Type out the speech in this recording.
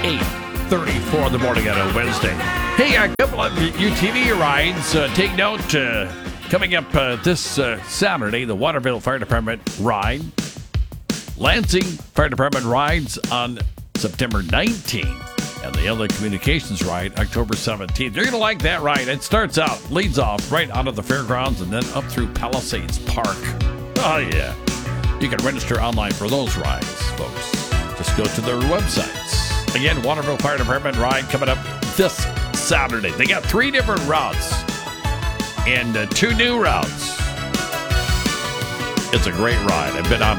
8:34 in the morning on a Wednesday. Hey, a couple of UTV rides. Take note, coming up this Saturday, the Waterville Fire Department ride. Lansing Fire Department rides on September 19th. And the LA Communications ride, October 17th. You're going to like that ride. It starts out, leads off right out of the fairgrounds and then up through Palisades Park. Oh, yeah. You can register online for those rides, folks. Just go to their websites. Again, Waterville Fire Department ride coming up this Saturday. They got 3 different routes and 2 new routes. It's a great ride. I've been on